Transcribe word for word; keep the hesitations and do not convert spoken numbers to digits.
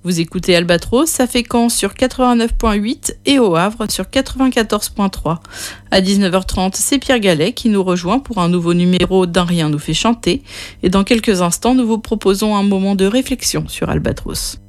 Vous écoutez Albatros à Fécamp sur quatre-vingt-neuf virgule huit et au Havre sur quatre-vingt-quatorze virgule trois. À dix-neuf heures trente, c'est Pierre Gallet qui nous rejoint pour un nouveau numéro d'Un rien nous fait chanter. Et dans quelques instants, nous vous proposons un moment de réflexion sur Albatros.